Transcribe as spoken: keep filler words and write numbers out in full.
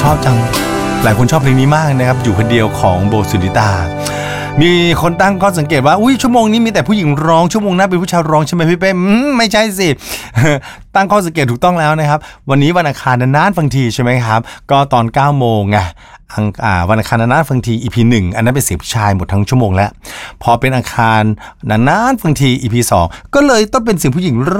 ชอบจังหลายคนชอบเพลงนี้มากนะครับอยู่คนเดียวของโบสุนิตามีคนตั้งข้อสังเกตว่าอุ้ยชั่วโมงนี้มีแต่ผู้หญิงร้องชั่วโมงหน้าเป็นผู้ชายร้องใช่ไหมพี่เป้ไม่ใช่สิ ตั้งข้อสังเกตถูกต้องแล้วนะครับวันนี้วันอังคารนานๆฟังทีใช่ไหมครับก็ตอนเก้าโมงไงวันอังคารนานๆฟังที อี พี หนึ่งอันนั้นเป็นเสียงผู้ชายหมดทั้งชั่วโมงแล้วพอเป็นอังคารนานๆฟังที อี พี สองก็เลยต้องเป็นเสียงผู้หญิง